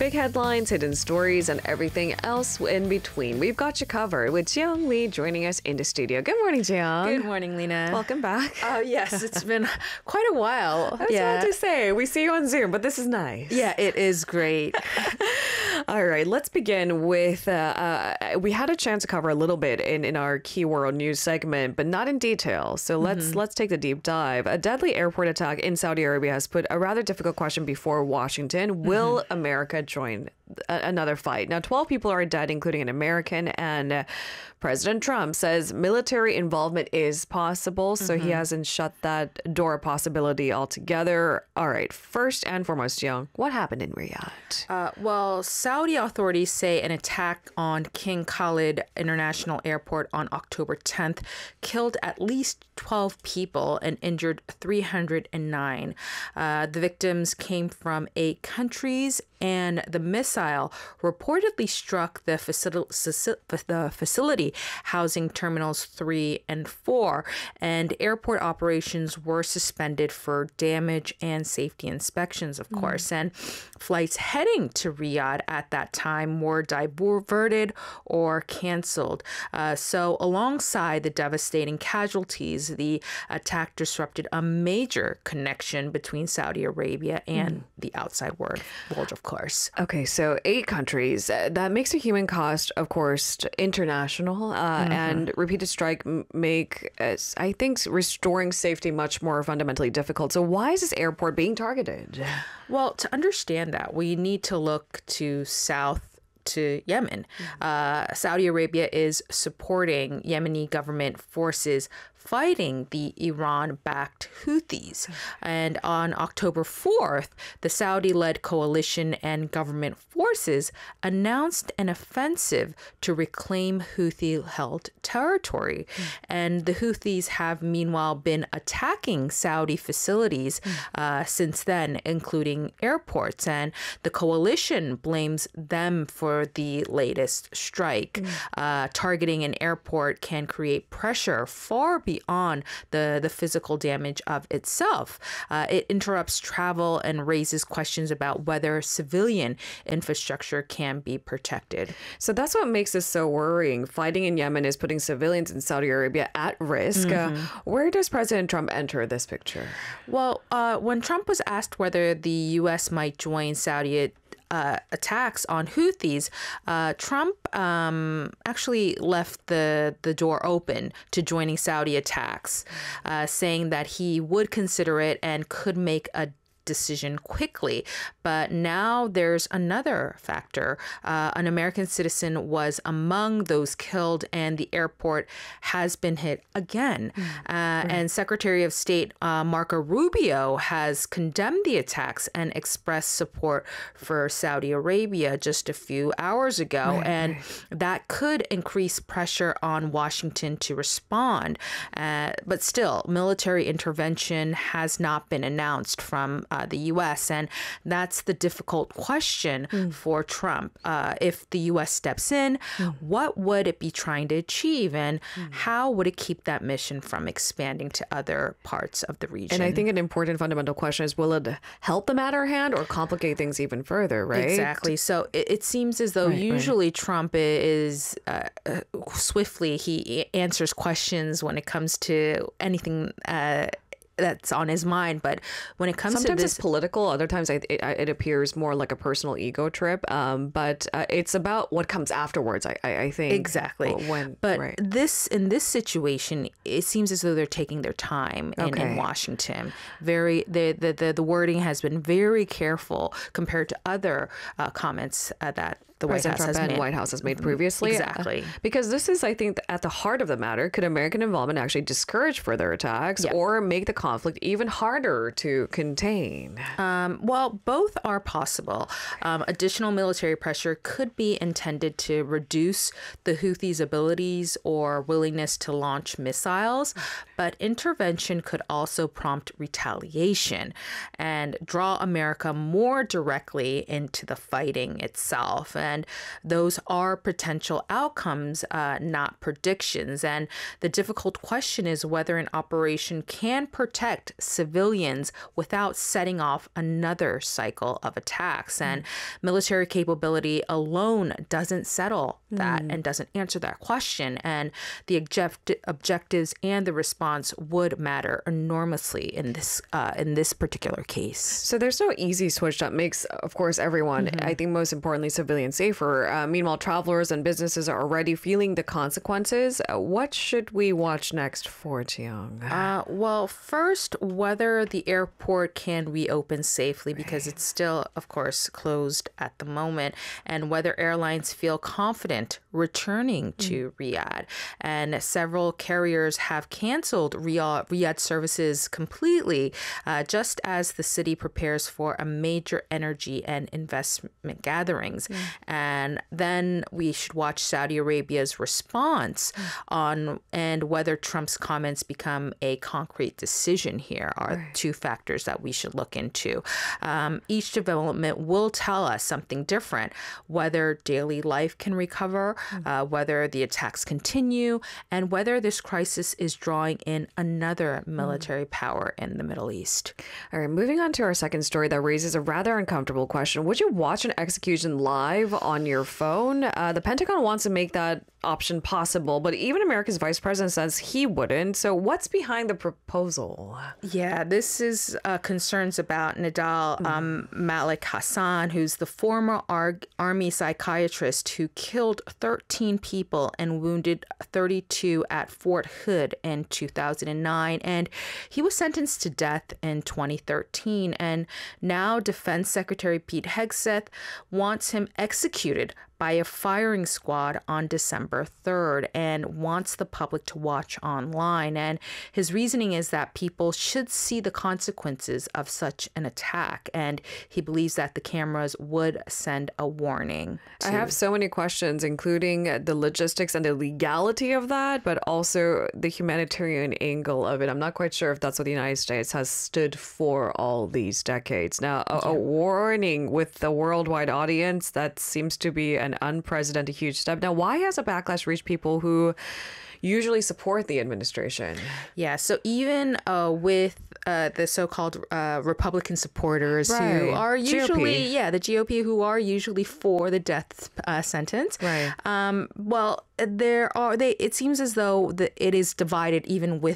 Big headlines, hidden stories, and everything else in between. We've got you covered with Jiyoung Lee joining us in the studio. Good morning, Jiyoung. Good morning, Lena. Welcome back. Yes, it's been quite a while. I was about to say, we see you on Zoom, but this is nice. Yeah, it is great. All right, let's begin with, we had a chance to cover a little bit in our Key World News segment, but not in detail. So let's take the deep dive. A deadly airport attack in Saudi Arabia has put a rather difficult question before Washington. Will America join another fight? Now, 12 people are dead, including an American, and President Trump says military involvement is possible, so he hasn't shut that door possibility altogether. All right, first and foremost, Jiyoung, what happened in Riyadh? Well, Saudi authorities say an attack on King Khalid International Airport on October 10th killed at least 12 people and injured 309. The victims came from 8 countries, and the missile reportedly struck the facility housing terminals 3 and 4, and airport operations were suspended for damage and safety inspections, of course. And flights heading to Riyadh at that time were diverted or canceled. So alongside the devastating casualties, the attack disrupted a major connection between Saudi Arabia and the outside world, of course. Okay, so 8 countries. That makes the human cost, of course, international, and repeated strike make, I think, restoring safety much more fundamentally difficult. So why is this airport being targeted? Well, to understand that, we need to look to south to Yemen. Saudi Arabia is supporting Yemeni government forces fighting the Iran-backed Houthis. And on October 4th, the Saudi-led coalition and government forces announced an offensive to reclaim Houthi-held territory. And the Houthis have meanwhile been attacking Saudi facilities since then, including airports. And the coalition blames them for the latest strike. Targeting an airport can create pressure far beyond the physical damage of itself. It interrupts travel and raises questions about whether civilian infrastructure can be protected. So that's what makes this so worrying. Fighting in Yemen is putting civilians in Saudi Arabia at risk. Where does President Trump enter this picture? Well, when Trump was asked whether the U.S. might join Saudi attacks on Houthis, Trump actually left the door open to joining Saudi attacks, saying that he would consider it and could make a decision quickly. But now there's another factor. An American citizen was among those killed, and the airport has been hit again. And Secretary of State Marco Rubio has condemned the attacks and expressed support for Saudi Arabia just a few hours ago. And that could increase pressure on Washington to respond. But still, military intervention has not been announced from the U.S. And that's the difficult question for Trump. If the U.S. steps in, what would it be trying to achieve? And how would it keep that mission from expanding to other parts of the region? And I think an important fundamental question is, will it help the matter at hand or complicate things even further, right? Exactly. So it seems as though usually Trump is swiftly, he answers questions when it comes to anything that's on his mind. But when it comes sometimes to this, it's political, other times it appears more like a personal ego trip, but it's about what comes afterwards, I think. Exactly. In this situation, it seems as though they're taking their time in Washington. The wording has been very careful compared to other comments that the White House has made previously. Exactly. Because this is, I think, at the heart of the matter. Could American involvement actually discourage further attacks or make the conflict even harder to contain? Well, both are possible. Additional military pressure could be intended to reduce the Houthis' abilities or willingness to launch missiles. but intervention could also prompt retaliation and draw America more directly into the fighting itself. And those are potential outcomes, not predictions. And the difficult question is whether an operation can protect civilians without setting off another cycle of attacks. And military capability alone doesn't settle that and doesn't answer that question. And the objectives and the response would matter enormously in this particular case. So there's no easy switch that makes, of course, everyone, I think most importantly, civilians safer. Meanwhile, travelers and businesses are already feeling the consequences. What should we watch next for, Jiyoung? Well, first, whether the airport can reopen safely, because it's still, of course, closed at the moment, and whether airlines feel confident returning to Riyadh. And several carriers have canceled Riyadh services completely, just as the city prepares for a major energy and investment gatherings. And then we should watch Saudi Arabia's response on and whether Trump's comments become a concrete decision here are two factors that we should look into. Each development will tell us something different, whether daily life can recover, whether the attacks continue, and whether this crisis is drawing in another military power in the Middle East. All right, moving on to our second story that raises a rather uncomfortable question. Would you watch an execution live on your phone? The Pentagon wants to make that option possible, but even America's vice president says he wouldn't. So what's behind the proposal? Yeah, this is concerns about Nidal Malik Hassan, who's the former army psychiatrist who killed 13 people and wounded 32 at Fort Hood in 2009. And he was sentenced to death in 2013. And now Defense Secretary Pete Hegseth wants him executed by a firing squad on December 3rd and wants the public to watch online. And his reasoning is that people should see the consequences of such an attack. And he believes that the cameras would send a warning. I have so many questions, including the logistics and the legality of that, but also the humanitarian angle of it. I'm not quite sure if that's what the United States has stood for all these decades. Now, a warning with the worldwide audience, that seems to be an unprecedented huge step. Now, why has a backlash reached people who usually support the administration? Yeah, so even with the so-called Republican supporters who are usually, GOP. the GOP, who are usually for the death sentence. Right. Well, it seems as though it is divided even